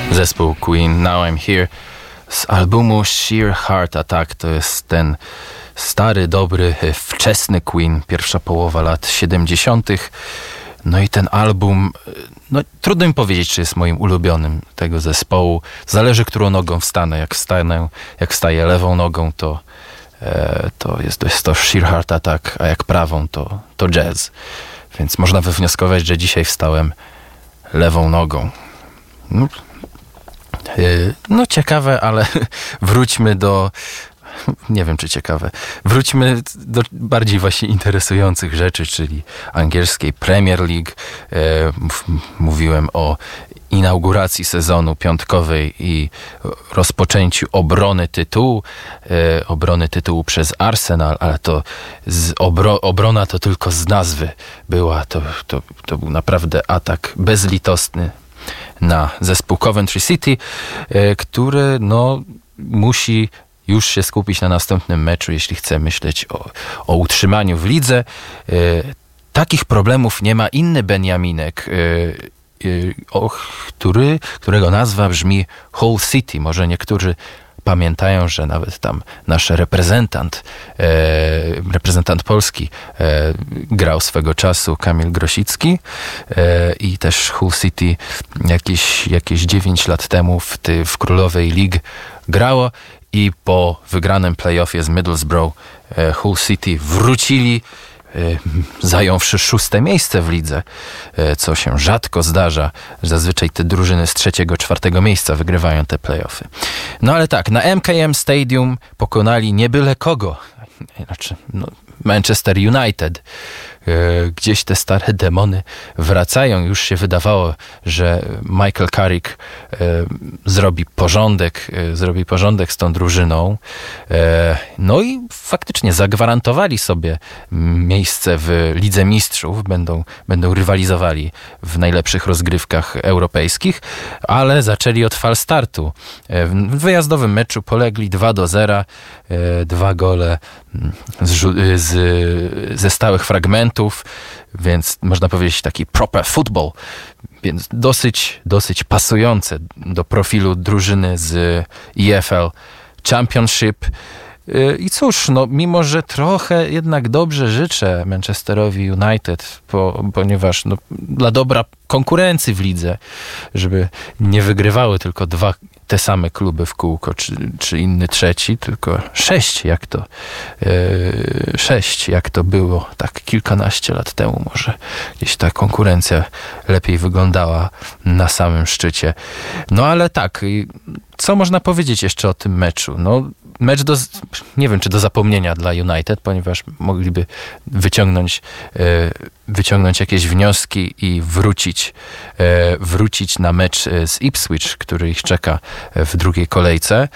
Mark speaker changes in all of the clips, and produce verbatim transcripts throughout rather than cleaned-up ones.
Speaker 1: Zespół Queen, Now I'm Here, z albumu Sheer Heart Attack. To jest ten stary, dobry, wczesny Queen, pierwsza połowa lat siedemdziesiątych. No i ten album, no trudno mi powiedzieć, czy jest moim ulubionym tego zespołu. Zależy, którą nogą wstanę. Jak wstanę, jak wstaję lewą nogą, to, e, to jest, jest to Sheer Heart Attack, a jak prawą, to, to jazz. Więc można wywnioskować, że dzisiaj wstałem lewą nogą. No, no ciekawe, ale wróćmy do... Nie wiem, czy ciekawe. Wróćmy do bardziej właśnie interesujących rzeczy, czyli angielskiej Premier League. E, mówiłem o inauguracji sezonu piątkowej i rozpoczęciu obrony tytułu. E, obrony tytułu przez Arsenal, ale to z obro, obrona to tylko z nazwy była. To, to, to był naprawdę atak bezlitosny na zespół Coventry City, e, który no musi już się skupić na następnym meczu, jeśli chce myśleć o, o utrzymaniu w lidze. E, takich problemów nie ma inny Beniaminek, e, e, o, który, którego nazwa brzmi Hull City. Może niektórzy pamiętają, że nawet tam nasz reprezentant, e, reprezentant Polski e, grał swego czasu, Kamil Grosicki, e, i też Hull City jakieś, jakieś dziewięć lat temu w, ty, w Królowej League grało i po wygranym playoffie z Middlesbrough e, Hull City wrócili, e, zająwszy szóste miejsce w lidze, e, co się rzadko zdarza. Zazwyczaj te drużyny z trzeciego, czwartego miejsca wygrywają te playoffy. No ale tak, na M K M Stadium pokonali nie byle kogo. Znaczy, no, Manchester United. Gdzieś te stare demony wracają. Już się wydawało, że Michael Carrick e, zrobi porządek, e, zrobi porządek z tą drużyną. E, no i faktycznie zagwarantowali sobie miejsce w Lidze Mistrzów. Będą, będą rywalizowali w najlepszych rozgrywkach europejskich, ale zaczęli od falstartu. E, w wyjazdowym meczu polegli dwa do zera. E, dwa gole z, z, ze stałych fragmentów, więc można powiedzieć taki proper football, więc dosyć, dosyć pasujące do profilu drużyny z E F L Championship. I cóż, no mimo, że trochę jednak dobrze życzę Manchesterowi United, po, ponieważ no, dla dobra konkurencji w lidze, żeby nie wygrywały tylko dwa te same kluby w kółko, czy, czy inny trzeci, tylko sześć, jak to yy, sześć, jak to było tak kilkanaście lat temu. Może gdzieś ta konkurencja lepiej wyglądała na samym szczycie. No ale tak, co można powiedzieć jeszcze o tym meczu? No mecz do, nie wiem, czy do zapomnienia dla United, ponieważ mogliby wyciągnąć, yy, wyciągnąć jakieś wnioski i wrócić, yy, wrócić na mecz z Ipswich, który ich czeka w drugiej kolejce.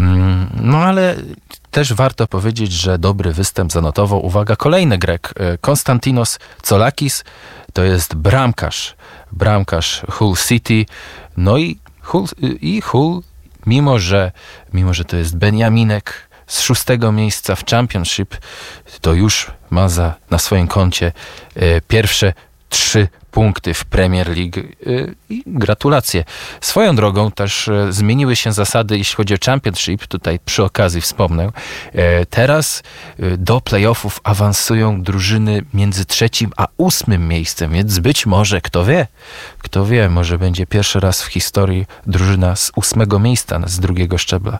Speaker 1: No ale też warto powiedzieć, że dobry występ zanotował, uwaga, kolejny Grek, Konstantinos Tsolakis, to jest bramkarz, bramkarz Hull City, no i Hull, i Hull mimo, że, mimo, że to jest Beniaminek z szóstego miejsca w Championship, to już ma za, na swoim koncie e, pierwsze trzy punkty w Premier League i gratulacje. Swoją drogą też zmieniły się zasady, jeśli chodzi o Championship, tutaj przy okazji wspomnę. Teraz do playoffów awansują drużyny między trzecim a ósmym miejscem, więc być może, kto wie, kto wie, może będzie pierwszy raz w historii drużyna z ósmego miejsca, z drugiego szczebla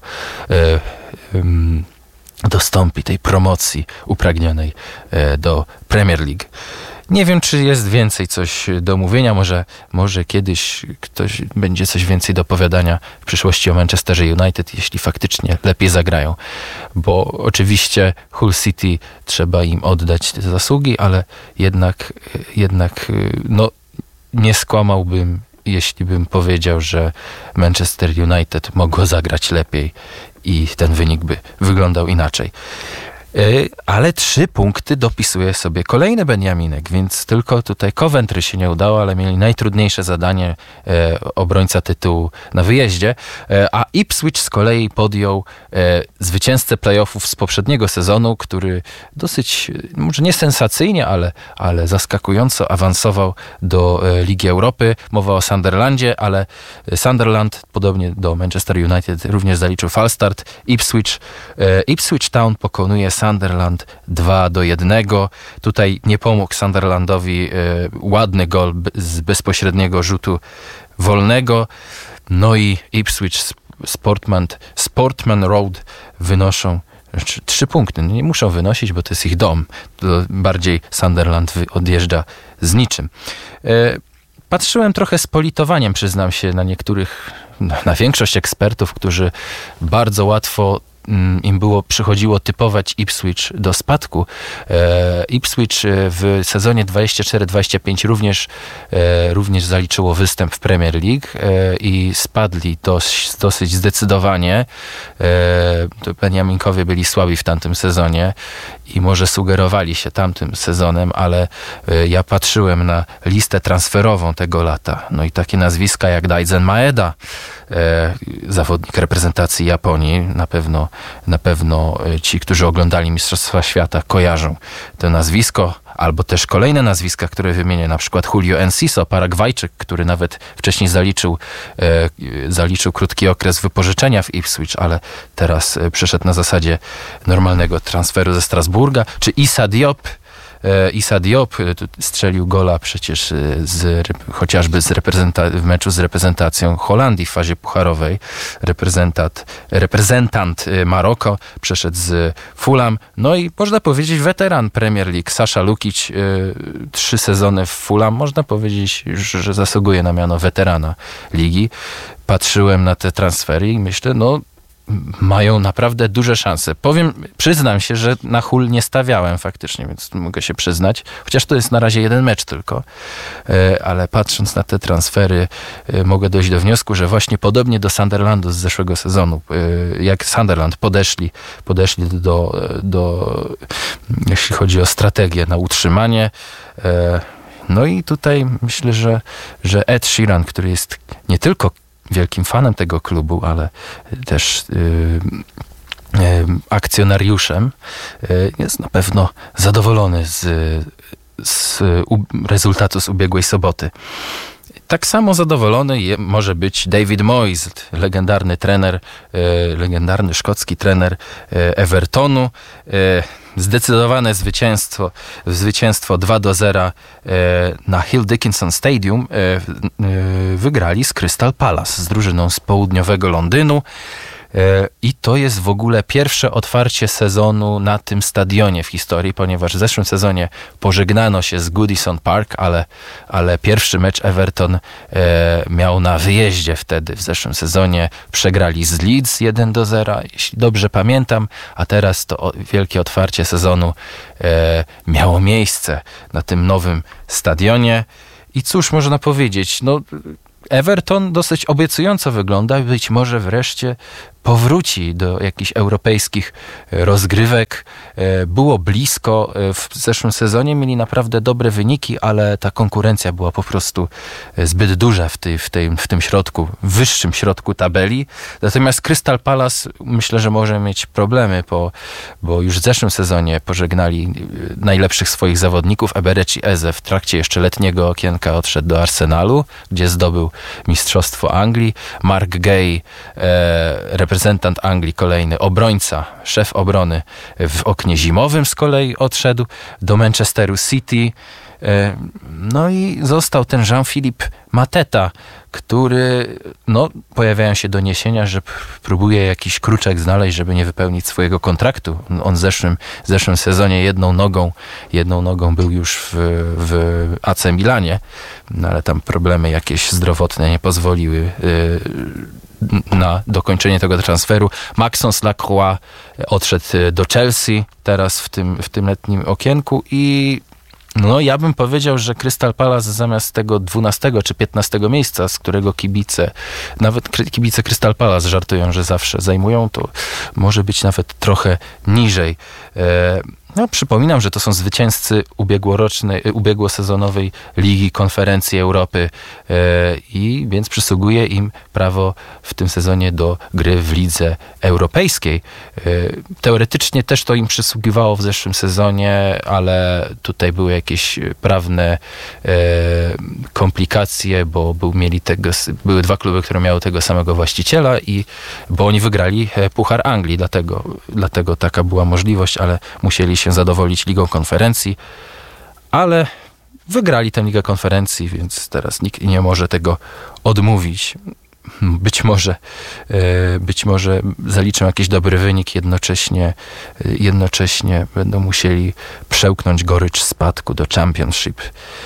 Speaker 1: dostąpi tej promocji upragnionej do Premier League. Nie wiem, czy jest więcej coś do mówienia. Może, może kiedyś ktoś będzie coś więcej do powiadania w przyszłości o Manchesterze United, jeśli faktycznie lepiej zagrają. Bo oczywiście Hull City trzeba im oddać te zasługi, ale jednak, jednak no, nie skłamałbym, jeśli bym powiedział, że Manchester United mogło zagrać lepiej i ten wynik by wyglądał inaczej. Ale trzy punkty dopisuje sobie kolejny Beniaminek, więc tylko tutaj Coventry się nie udało, ale mieli najtrudniejsze zadanie, e, obrońca tytułu na wyjeździe, e, a Ipswich z kolei podjął e, zwycięzcę playoffów z poprzedniego sezonu, który dosyć, może nie sensacyjnie, ale, ale zaskakująco awansował do e, Ligi Europy. Mowa o Sunderlandzie, ale Sunderland, podobnie do Manchester United, również zaliczył falstart. Ipswich, e, Ipswich Town pokonuje Sunderland dwa do jednego. Tutaj nie pomógł Sunderlandowi e, ładny gol z bezpośredniego rzutu wolnego. No i Ipswich Sportman, Sportman Road wynoszą znaczy, trzy punkty. No nie muszą wynosić, bo to jest ich dom. To bardziej Sunderland odjeżdża z niczym. E, patrzyłem trochę z politowaniem, przyznam się, na niektórych, na większość ekspertów, którzy bardzo łatwo im było, przychodziło typować Ipswich do spadku. E, Ipswich w sezonie dwadzieścia cztery dwadzieścia pięć również, e, również zaliczyło występ w Premier League e, i spadli dość, dosyć zdecydowanie. E, Beniaminkowie byli słabi w tamtym sezonie i może sugerowali się tamtym sezonem, ale e, ja patrzyłem na listę transferową tego lata. No i takie nazwiska jak Daizen Maeda, e, zawodnik reprezentacji Japonii, na pewno Na pewno ci, którzy oglądali Mistrzostwa Świata, kojarzą to nazwisko, albo też kolejne nazwiska, które wymienię, na przykład Julio Enciso, Paragwajczyk, który nawet wcześniej zaliczył, e, zaliczył krótki okres wypożyczenia w Ipswich, ale teraz e, przeszedł na zasadzie normalnego transferu ze Strasburga, czy Issa Diop. Issa Diop strzelił gola przecież z, chociażby z reprezenta- w meczu z reprezentacją Holandii w fazie pucharowej. Reprezentant, reprezentant Maroko przeszedł z Fulham. No i można powiedzieć weteran Premier League Sasha Lukic, trzy sezony w Fulham. Można powiedzieć, że zasługuje na miano weterana ligi. Patrzyłem na te transfery i myślę, no mają naprawdę duże szanse. Powiem, przyznam się, że na Hull nie stawiałem faktycznie, więc mogę się przyznać. Chociaż to jest na razie jeden mecz tylko. Ale patrząc na te transfery, mogę dojść do wniosku, że właśnie podobnie do Sunderlandu z zeszłego sezonu, jak Sunderland podeszli, podeszli do, do jeśli chodzi o strategię na utrzymanie. No i tutaj myślę, że, że Ed Sheeran, który jest nie tylko wielkim fanem tego klubu, ale też yy, yy, akcjonariuszem, yy, jest na pewno zadowolony z, z u, rezultatu z ubiegłej soboty. Tak samo zadowolony je, może być David Moyes, legendarny trener, e, legendarny szkocki trener e, Evertonu. E, zdecydowane zwycięstwo, zwycięstwo dwa do zera e, na Hill Dickinson Stadium e, e, wygrali z Crystal Palace, z drużyną z południowego Londynu. I to jest w ogóle pierwsze otwarcie sezonu na tym stadionie w historii, ponieważ w zeszłym sezonie pożegnano się z Goodison Park, ale, ale pierwszy mecz Everton e, miał na wyjeździe wtedy w zeszłym sezonie. Przegrali z Leeds jeden do zera, jeśli dobrze pamiętam, a teraz to o, wielkie otwarcie sezonu e, miało miejsce na tym nowym stadionie. I cóż można powiedzieć, no Everton dosyć obiecująco wygląda, być może wreszcie powróci do jakichś europejskich rozgrywek. Było blisko w zeszłym sezonie, mieli naprawdę dobre wyniki, ale ta konkurencja była po prostu zbyt duża w, tej, w, tej, w tym środku, wyższym środku tabeli. Natomiast Crystal Palace myślę, że może mieć problemy, bo, bo już w zeszłym sezonie pożegnali najlepszych swoich zawodników. Eberechi Eze w trakcie jeszcze letniego okienka odszedł do Arsenalu, gdzie zdobył Mistrzostwo Anglii. Mark Gay, e, reprezentant Anglii, kolejny obrońca, szef obrony w oknie zimowym z kolei odszedł do Manchesteru City. No i został ten Jean-Philippe Mateta, który, no, pojawiają się doniesienia, że próbuje jakiś kruczek znaleźć, żeby nie wypełnić swojego kontraktu. On w zeszłym, w zeszłym sezonie jedną nogą, jedną nogą był już w, w A C Milanie, no, ale tam problemy jakieś zdrowotne nie pozwoliły yy, na dokończenie tego transferu. Maxence Lacroix odszedł do Chelsea teraz w tym, w tym letnim okienku i No ja bym powiedział, że Crystal Palace zamiast tego dwunastego czy piętnastego miejsca, z którego kibice, nawet kibice Crystal Palace żartują, że zawsze zajmują, to może być nawet trochę niżej. No, przypominam, że to są zwycięzcy ubiegłorocznej, ubiegłosezonowej Ligi Konferencji Europy e, i więc przysługuje im prawo w tym sezonie do gry w lidze europejskiej. E, teoretycznie też to im przysługiwało w zeszłym sezonie, ale tutaj były jakieś prawne e, komplikacje, bo był, mieli tego, były dwa kluby, które miały tego samego właściciela i bo oni wygrali Puchar Anglii, dlatego, dlatego taka była możliwość, ale musieli się zadowolić Ligą Konferencji, ale wygrali tę Ligę Konferencji, więc teraz nikt nie może tego odmówić. Być może, być może zaliczą jakiś dobry wynik, jednocześnie, jednocześnie będą musieli przełknąć gorycz spadku do Championship.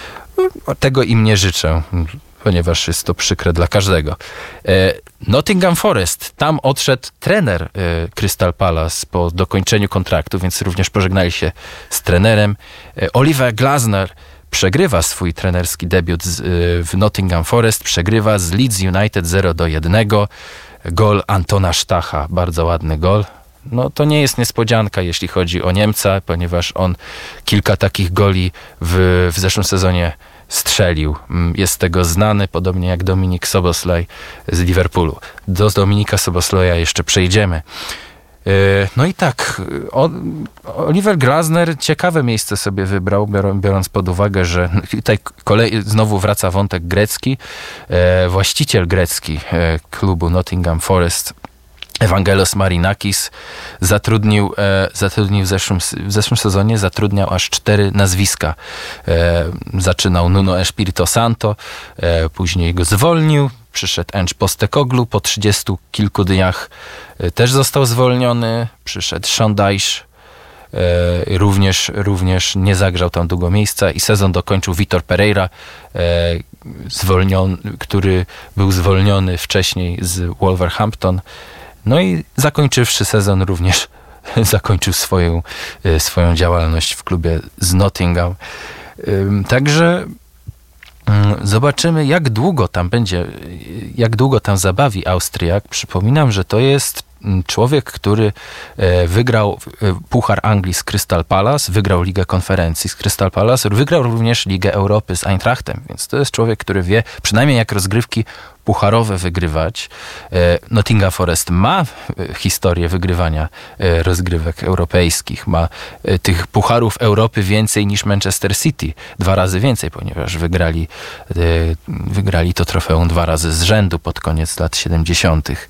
Speaker 1: Tego im nie życzę, ponieważ jest to przykre dla każdego. Nottingham Forest, tam odszedł trener Crystal Palace po dokończeniu kontraktu, więc również pożegnali się z trenerem. Oliver Glasner przegrywa swój trenerski debiut z, w Nottingham Forest, przegrywa z Leeds United zero do jednego. Gol Antona Stacha, bardzo ładny gol. No to nie jest niespodzianka, jeśli chodzi o Niemca, ponieważ on kilka takich goli w, w zeszłym sezonie strzelił. Jest z tego znany, podobnie jak Dominik Szoboszlai z Liverpoolu. Do Dominika Szoboszlaia jeszcze przejdziemy. No i tak, Oliver Glasner ciekawe miejsce sobie wybrał, biorąc pod uwagę, że tutaj kolej, znowu wraca wątek grecki. Właściciel grecki klubu Nottingham Forest, Evangelos Marinakis, zatrudnił, e, zatrudnił w, zeszłym, w zeszłym sezonie zatrudniał aż cztery nazwiska. E, zaczynał Nuno Espirito Santo, e, później go zwolnił, przyszedł Ange Postecoglou, po trzydziestu kilku dniach e, też został zwolniony, przyszedł Sean Dyche, e, również, również nie zagrzał tam długo miejsca i sezon dokończył Vitor Pereira, e, zwolniony, który był zwolniony wcześniej z Wolverhampton. No i zakończywszy sezon również zakończył swoją, swoją działalność w klubie z Nottingham. Także zobaczymy, jak długo tam będzie, jak długo tam zabawi Austriak. Przypominam, że to jest człowiek, który wygrał Puchar Anglii z Crystal Palace, wygrał Ligę Konferencji z Crystal Palace, wygrał również Ligę Europy z Eintrachtem, więc to jest człowiek, który wie przynajmniej jak rozgrywki pucharowe wygrywać. Nottingham Forest ma historię wygrywania rozgrywek europejskich, ma tych pucharów Europy więcej niż Manchester City, dwa razy więcej, ponieważ wygrali, wygrali to trofeum dwa razy z rzędu pod koniec lat siedemdziesiątych.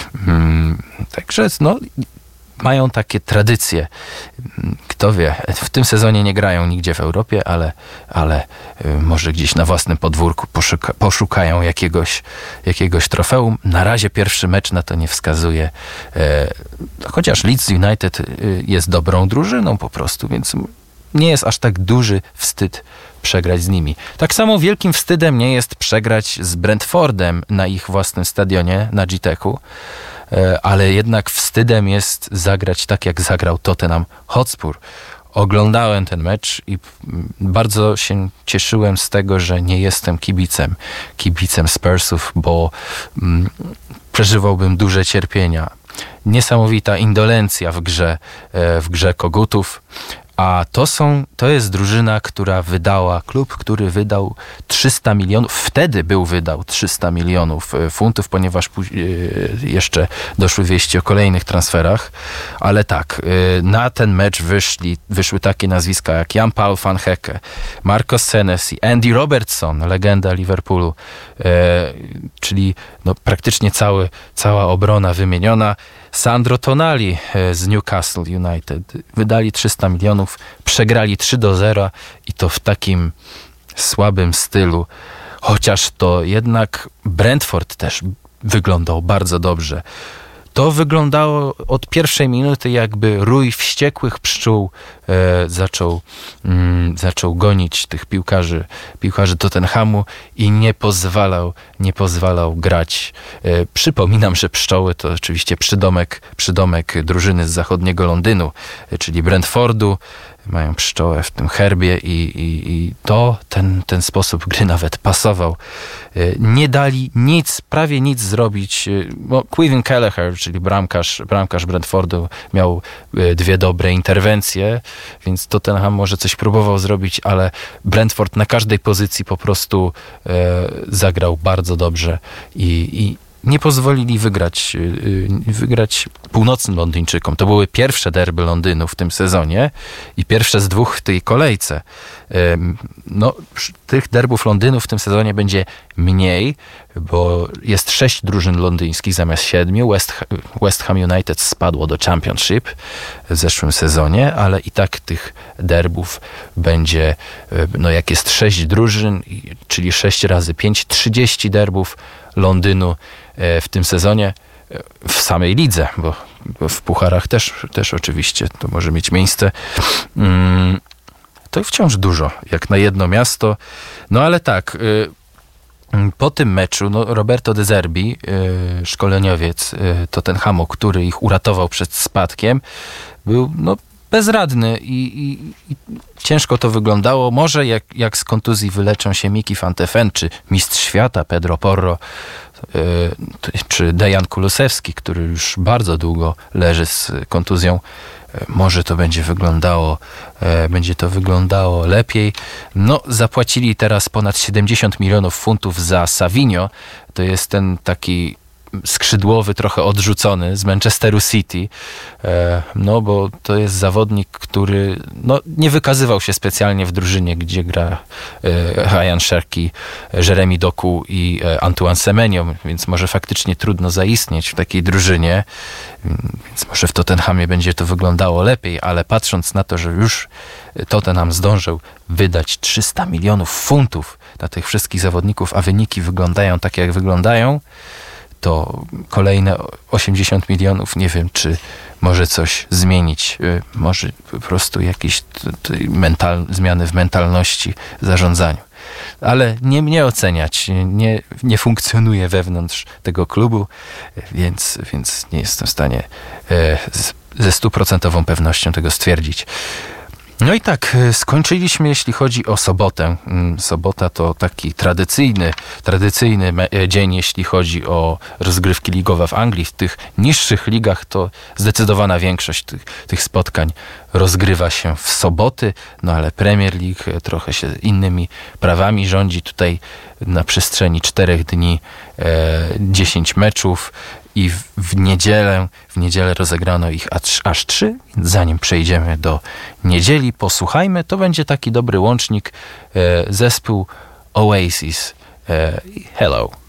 Speaker 1: Także no, mają takie tradycje. Kto wie, w tym sezonie nie grają nigdzie w Europie, ale, ale może gdzieś na własnym podwórku poszuka, poszukają jakiegoś, jakiegoś trofeum. Na razie pierwszy mecz na to nie wskazuje. Chociaż Leeds United jest dobrą drużyną po prostu, więc nie jest aż tak duży wstyd przegrać z nimi. Tak samo wielkim wstydem nie jest przegrać z Brentfordem na ich własnym stadionie, na G T E C-u, ale jednak wstydem jest zagrać tak, jak zagrał Tottenham Hotspur. Oglądałem ten mecz i bardzo się cieszyłem z tego, że nie jestem kibicem, kibicem Spursów, bo mm, przeżywałbym duże cierpienia. Niesamowita indolencja w grze, w grze kogutów. A to są, to jest drużyna, która wydała, klub, który wydał trzysta milionów, wtedy był wydał trzysta milionów funtów, ponieważ jeszcze doszły wieści o kolejnych transferach, ale tak, na ten mecz wyszli, wyszły takie nazwiska jak Jan-Paul van Hecke, Marcos Senesi, Andy Robertson, legenda Liverpoolu, czyli no praktycznie cały, cała obrona wymieniona. Sandro Tonali z Newcastle United wydali trzysta milionów, przegrali trzy do zera i to w takim słabym stylu, chociaż to jednak Brentford też wyglądał bardzo dobrze. To wyglądało od pierwszej minuty, jakby rój wściekłych pszczół e, zaczął, mm, zaczął gonić tych piłkarzy, piłkarzy Tottenhamu i nie pozwalał, nie pozwalał grać. E, przypominam, że pszczoły to oczywiście przydomek, przydomek drużyny z zachodniego Londynu, e, czyli Brentfordu. mają pszczołę w tym herbie i, i, i to, ten, ten sposób gry nawet pasował. Nie dali nic, prawie nic zrobić. No, Kevin Kelleher, czyli bramkarz, bramkarz Brentfordu, miał dwie dobre interwencje, więc Tottenham może coś próbował zrobić, ale Brentford na każdej pozycji po prostu e, zagrał bardzo dobrze i, i nie pozwolili wygrać, wygrać północnym Londyńczykom. To były pierwsze derby Londynu w tym sezonie i pierwsze z dwóch w tej kolejce. No, tych derbów Londynu w tym sezonie będzie mniej, bo jest sześć drużyn londyńskich zamiast siedmiu. West, West Ham United spadło do Championship w zeszłym sezonie, ale i tak tych derbów będzie, no jak jest sześć drużyn, czyli sześć razy pięć, trzydzieści derbów Londynu w tym sezonie w samej lidze, bo, bo w pucharach też, też oczywiście to może mieć miejsce. To wciąż dużo, jak na jedno miasto. No ale tak, po tym meczu no Roberto De Zerbi, szkoleniowiec Tottenhamu, który ich uratował przed spadkiem, był no bezradny i, i, i ciężko to wyglądało. Może jak, jak z kontuzji wyleczą się Miki van de Ven, czy mistrz świata Pedro Porro, yy, czy Dejan Kulusewski, który już bardzo długo leży z kontuzją, yy, może to będzie wyglądało, yy, będzie to wyglądało lepiej. No, zapłacili teraz ponad siedemdziesiąt milionów funtów za Savinho. To jest ten taki skrzydłowy, trochę odrzucony z Manchesteru City, no bo to jest zawodnik, który no, nie wykazywał się specjalnie w drużynie, gdzie gra Ryan Cherki, Jeremy Doku i Antoine Semenyo, więc może faktycznie trudno zaistnieć w takiej drużynie, więc może w Tottenhamie będzie to wyglądało lepiej, ale patrząc na to, że już Tottenham zdążył wydać trzysta milionów funtów na tych wszystkich zawodników, a wyniki wyglądają tak, jak wyglądają, to kolejne osiemdziesiąt milionów, nie wiem, czy może coś zmienić. Może po prostu jakieś t- t- mental, zmiany w mentalności, zarządzaniu. Ale nie mnie oceniać. Nie, nie funkcjonuję wewnątrz tego klubu, więc, więc nie jestem w stanie e, z, ze stuprocentową pewnością tego stwierdzić. No i tak, skończyliśmy, jeśli chodzi o sobotę. Sobota to taki tradycyjny, tradycyjny dzień, jeśli chodzi o rozgrywki ligowe w Anglii. W tych niższych ligach to zdecydowana większość tych, tych spotkań rozgrywa się w soboty, no ale Premier League trochę się innymi prawami rządzi. Tutaj na przestrzeni czterech dni e, dziesięć meczów i w, w niedzielę w niedzielę rozegrano ich aż, aż trzy. Zanim przejdziemy do niedzieli, posłuchajmy. To będzie taki dobry łącznik. E, zespół Oasis. E, Hello.